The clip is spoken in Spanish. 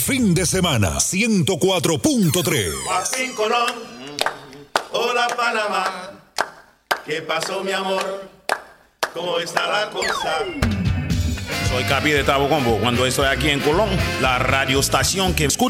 fin de semana. 104.3. Joaquín Colón, hola Panamá, ¿qué pasó mi amor? ¿Cómo está la cosa? Soy Capi de Tabo Combo. Cuando estoy aquí en Colón, la radioestación que escucha